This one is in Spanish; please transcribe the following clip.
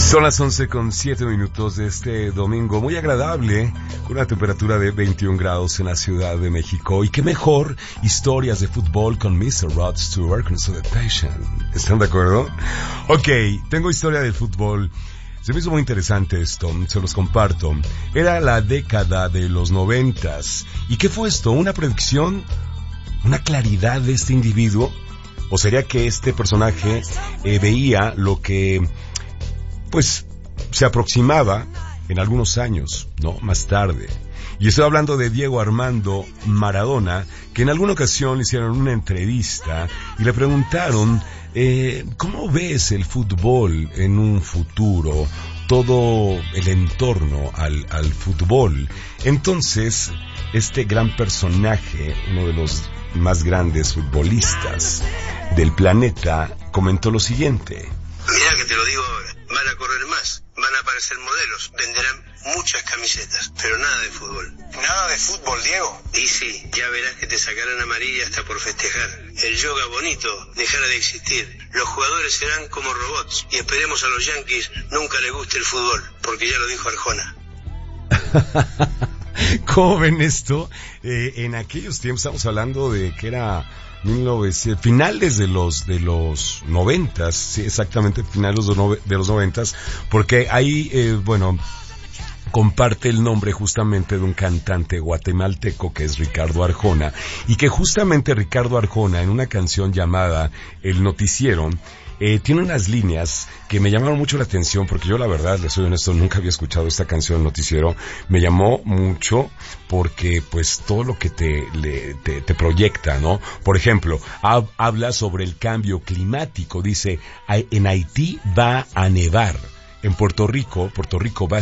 Son las 11:07 de este domingo, muy agradable, con una temperatura de 21 grados en la Ciudad de México. Y qué mejor, historias de fútbol con Mr. Rod Stewart, con eso de Passion. ¿Están de acuerdo? Ok, tengo historia del fútbol. Se me hizo muy interesante esto, se los comparto. Era la década de los 90s. ¿Y qué fue esto? ¿Una predicción? ¿Una claridad de este individuo? ¿O sería que este personaje veía lo que pues se aproximaba en algunos años, ¿no? Más tarde? Y estoy hablando de Diego Armando Maradona, que en alguna ocasión le hicieron una entrevista y le preguntaron, ¿cómo ves el fútbol en un futuro? Todo el entorno al fútbol. Entonces, este gran personaje, uno de los más grandes futbolistas del planeta, comentó lo siguiente. Mirá que te lo digo ahora, van a correr más, van a aparecer modelos, venderán muchas camisetas, pero nada de fútbol. ¿Nada de fútbol, Diego? Y sí, ya verás que te sacarán amarilla hasta por festejar. El yoga bonito dejará de existir, los jugadores serán como robots, y esperemos a los Yankees nunca les guste el fútbol, porque ya lo dijo Arjona. ¿Cómo ven esto? En aquellos tiempos, estamos hablando de que era finales de los 90s, sí, exactamente, finales de los 90s, porque ahí, comparte el nombre justamente de un cantante guatemalteco que es Ricardo Arjona, y que justamente Ricardo Arjona, en una canción llamada El Noticiero, tiene unas líneas que me llamaron mucho la atención, porque yo la verdad, les soy honesto, nunca había escuchado esta canción El Noticiero. Me llamó mucho porque pues todo lo que te proyecta, ¿no? Por ejemplo, habla sobre el cambio climático. Dice, en Haití va a nevar, en Puerto Rico va a